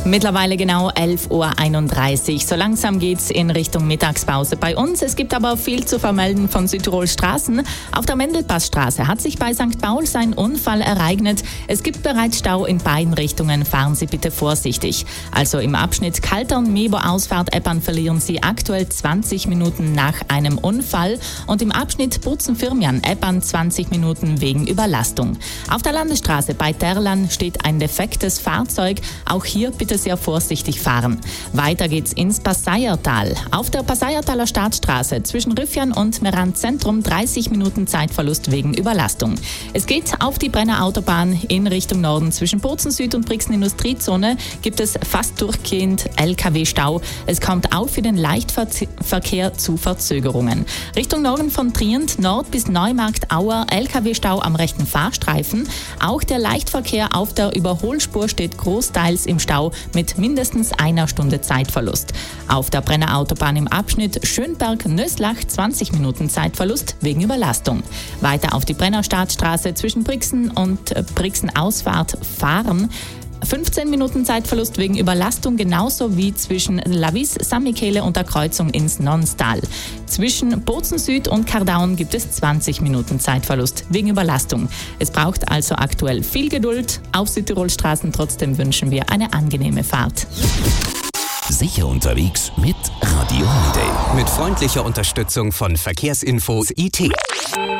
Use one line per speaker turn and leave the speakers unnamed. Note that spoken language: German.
Mittlerweile genau 11.31 Uhr. So langsam geht's in Richtung Mittagspause bei uns. Es gibt aber viel zu vermelden von Südtirol Straßen. Auf der Mendelpassstraße hat sich bei St. Pauls ein Unfall ereignet. Es gibt bereits Stau in beiden Richtungen. Fahren Sie bitte vorsichtig. Also im Abschnitt Kaltern-Mebo-Ausfahrt Eppern verlieren Sie aktuell 20 Minuten nach einem Unfall und im Abschnitt Butzen-Firmian Eppern 20 Minuten wegen Überlastung. Auf der Landesstraße bei Terlan steht ein defektes Fahrzeug. Auch hier bitte sehr vorsichtig fahren. Weiter geht's ins Passaiertal. Auf der Passaiertaler Staatsstraße zwischen Riffian und Meran Zentrum 30 Minuten Zeitverlust wegen Überlastung. Es geht auf die Brenner Autobahn in Richtung Norden. Zwischen Bozen Süd und Brixen Industriezone gibt es fast durchgehend LKW-Stau. Es kommt auch für den Leichtverkehr zu Verzögerungen. Richtung Norden von Trient, Nord bis Neumarkt Auer, LKW-Stau am rechten Fahrstreifen. Auch der Leichtverkehr auf der Überholspur steht großteils im Stau mit mindestens einer Stunde Zeitverlust. Auf der Brenner Autobahn im Abschnitt Schönberg-Nöslach 20 Minuten Zeitverlust wegen Überlastung. Weiter auf die Brenner Staatsstraße zwischen Brixen und Brixen-Ausfahrt fahren. 15 Minuten Zeitverlust wegen Überlastung, genauso wie zwischen Lavis, San Michele und der Kreuzung ins Nonstal. Zwischen Bozen Süd und Kardaun gibt es 20 Minuten Zeitverlust wegen Überlastung. Es braucht also aktuell viel Geduld. Auf Südtirol-Straßen trotzdem wünschen wir eine angenehme Fahrt.
Sicher unterwegs mit Radio Holiday.
Mit freundlicher Unterstützung von Verkehrsinfo IT.